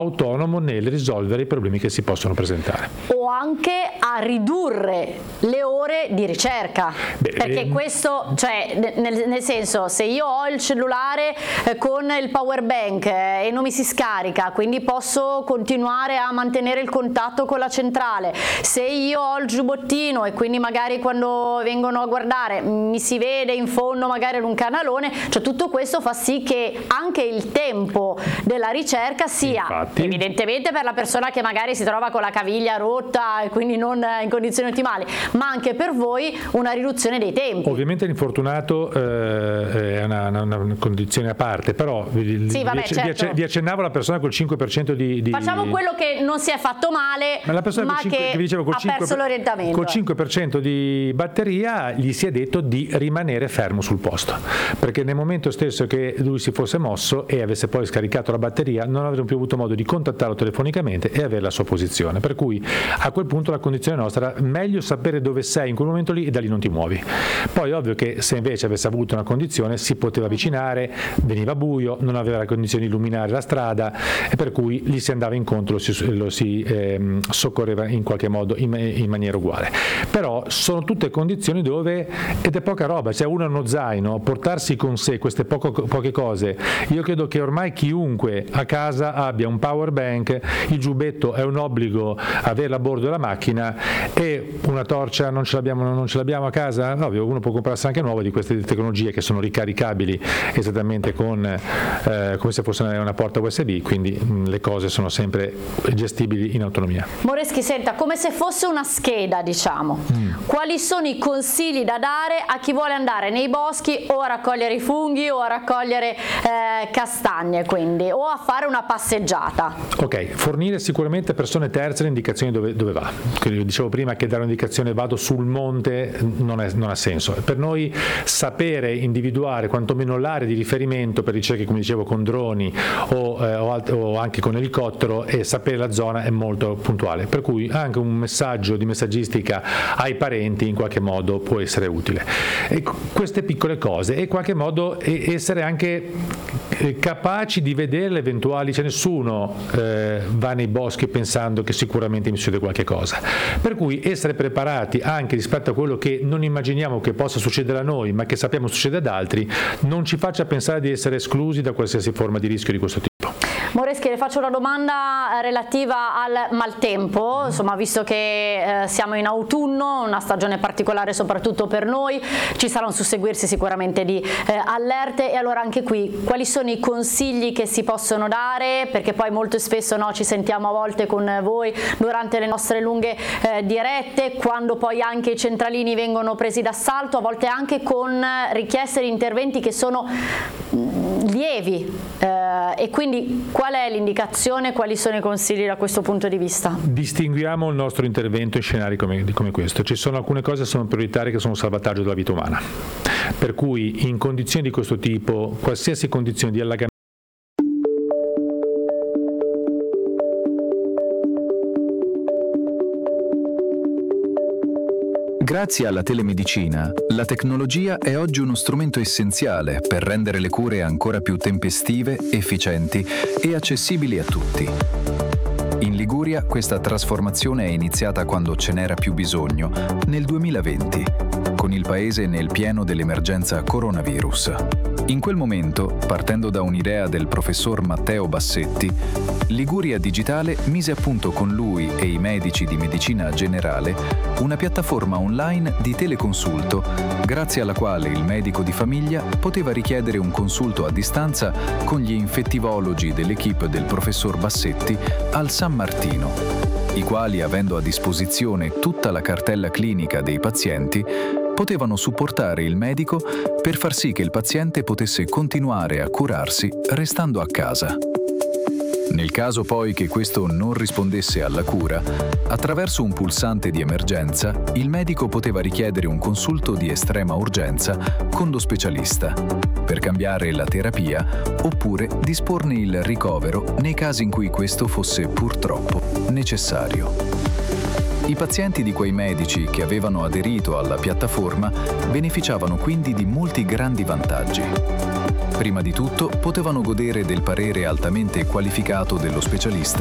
autonomo nel risolvere i problemi che si possono presentare. O anche a ridurre le ore di ricerca, perché questo, cioè nel senso, se io ho il cellulare con il power bank e non mi si scarica, quindi posso continuare a mantenere il contatto con la centrale, se io ho il giubbottino e quindi magari quando vengono a guardare mi si vede in fondo magari in un canalone, cioè tutto questo fa sì che anche il tempo della ricerca sia evidentemente per la persona che magari si trova con la caviglia rotta e quindi non in condizioni ottimali, ma anche per voi una riduzione dei tempi. Ovviamente l'infortunato è una condizione a parte, però vi accennavo la persona col 5% di... Facciamo quello che non si è fatto male, ma che ha perso l'orientamento. Col 5% di batteria gli si è detto di rimanere fermo sul posto, perché nel momento stesso che lui si fosse mosso e avesse poi scaricato la batteria non avremmo più avuto modo di contattarlo telefonicamente e avere la sua posizione, per cui a quel punto la condizione nostra era meglio sapere dove sei in quel momento lì e da lì non ti muovi. Poi ovvio che se invece avesse avuto una condizione si poteva avvicinare, veniva buio, non aveva la condizione di illuminare la strada e per cui gli si andava incontro, lo si soccorreva in qualche modo in maniera uguale. Però sono tutte condizioni dove, ed è poca roba, cioè uno ha uno zaino, portarsi con sé queste poche cose, io credo che ormai chiunque a casa abbia un power bank, il giubbetto è un obbligo averla a bordo della macchina, e una torcia non ce l'abbiamo a casa, ovvio, uno può comprarsi anche nuova di queste tecnologie che sono ricaricabili esattamente come se fosse una porta USB, quindi le cose sono sempre gestibili in autonomia. Moreschi, senta, come se fosse una scheda, diciamo, quali sono i consigli da dare a chi vuole andare nei boschi o a raccogliere i funghi o a raccogliere castagne, quindi, o a fare una passeggiata? Ok, fornire sicuramente a persone terze le indicazioni dove va. Quindi io dicevo prima che dare un'indicazione vado sul monte non ha senso. Per noi sapere individuare quantomeno l'area di riferimento per ricerche, come dicevo, con droni o anche con elicottero, e sapere la zona è molto puntuale, per cui anche un messaggio di messaggistica ai parenti in qualche modo può essere utile. E queste piccole cose, e in qualche modo essere anche capaci di vedere le eventuali, cioè nessuno va nei boschi pensando che sicuramente mi succede qualche cosa, per cui essere preparati anche rispetto a quello che non immaginiamo che possa succedere a noi ma che sappiamo succede ad altri, non ci faccia pensare di essere esclusi da qualsiasi forma di rischio di questo tipo. Moreschi, le faccio una domanda relativa al maltempo, insomma, visto che siamo in autunno, una stagione particolare soprattutto per noi, ci sarà un susseguirsi sicuramente di allerte, e allora anche qui quali sono i consigli che si possono dare, perché poi molto spesso ci sentiamo a volte con voi durante le nostre lunghe dirette, quando poi anche i centralini vengono presi d'assalto, a volte anche con richieste di interventi che sono lievi, e quindi qual è l'indicazione, quali sono i consigli da questo punto di vista? Distinguiamo il nostro intervento in scenari come questo. Ci sono alcune cose che sono prioritarie, che sono un salvataggio della vita umana, per cui in condizioni di questo tipo, qualsiasi condizione di allagamento, grazie alla telemedicina, la tecnologia è oggi uno strumento essenziale per rendere le cure ancora più tempestive, efficienti e accessibili a tutti. In Liguria questa trasformazione è iniziata quando ce n'era più bisogno, nel 2020, con il paese nel pieno dell'emergenza coronavirus. In quel momento, partendo da un'idea del professor Matteo Bassetti, Liguria Digitale mise a punto con lui e i medici di medicina generale una piattaforma online di teleconsulto, grazie alla quale il medico di famiglia poteva richiedere un consulto a distanza con gli infettivologi dell'equipe del professor Bassetti al San Martino, i quali, avendo a disposizione tutta la cartella clinica dei pazienti, potevano supportare il medico per far sì che il paziente potesse continuare a curarsi restando a casa. Nel caso poi che questo non rispondesse alla cura, attraverso un pulsante di emergenza, il medico poteva richiedere un consulto di estrema urgenza con lo specialista, per cambiare la terapia oppure disporne il ricovero nei casi in cui questo fosse purtroppo necessario. I pazienti di quei medici che avevano aderito alla piattaforma beneficiavano quindi di molti grandi vantaggi. Prima di tutto, potevano godere del parere altamente qualificato dello specialista